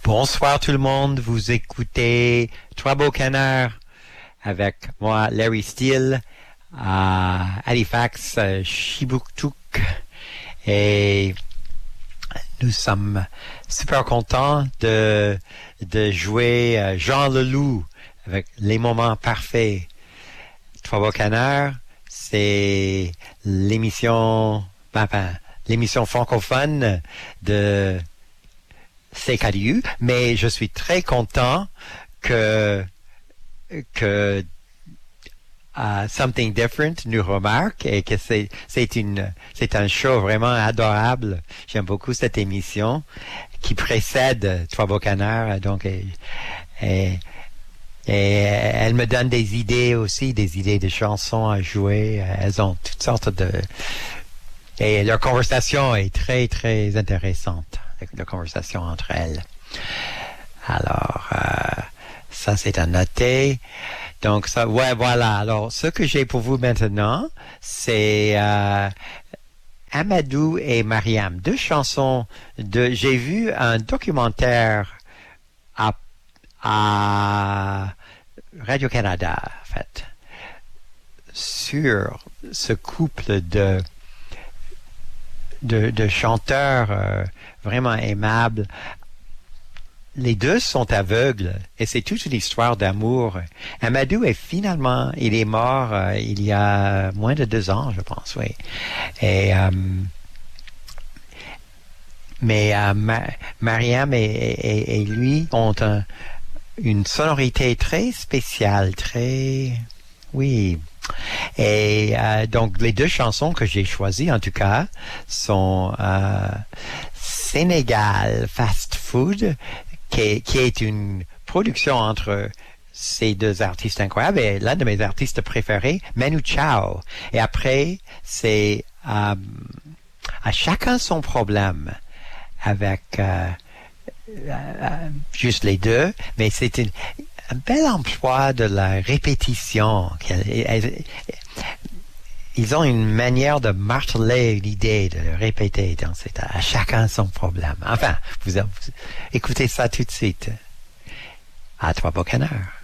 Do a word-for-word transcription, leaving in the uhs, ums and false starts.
Bonsoir tout le monde, vous écoutez Trois Beaux Canards avec moi, Larry Steele, à Halifax, Chibouctouc, et nous sommes super contents de, de jouer Jean Leloup avec Les Moments Parfaits. Trois Beaux Canards, c'est l'émission, enfin, l'émission francophone de C K D U, mais je suis très content que que uh, Something Different nous remarque et que c'est c'est une c'est un show vraiment adorable. J'aime beaucoup cette émission qui précède Trois Beaux Canards, donc et, et, et elle me donne des idées aussi, des idées de chansons à jouer. Elles ont toutes sortes de et leur conversation est très très intéressante. La conversation entre elles. Alors, euh, ça c'est à noter. Donc, ça, ouais, voilà. Alors, ce que j'ai pour vous maintenant, c'est euh, Amadou et Mariam, deux chansons de. J'ai vu un documentaire à, à Radio-Canada, en fait, sur ce couple de de, de chanteurs euh, vraiment aimables. Les deux sont aveugles et c'est toute une histoire d'amour. Amadou est finalement, il est mort euh, il y a moins de deux ans, je pense, oui. Et euh, mais euh, Ma- Mariam et, et, et lui ont un, une sonorité très spéciale, très, oui. Et euh, donc les deux chansons que j'ai choisies en tout cas sont euh, Sénégal Fast Food qui est, qui est une production entre ces deux artistes incroyables et l'un de mes artistes préférés, Manu Chao. Et après c'est euh, à chacun son problème avec euh, euh, juste les deux, mais c'est une un bel emploi de la répétition. Ils ont une manière de marteler l'idée, de répéter. Donc, c'est à chacun son problème. Enfin, vous, vous écoutez ça tout de suite. À Trois Beaux Canards.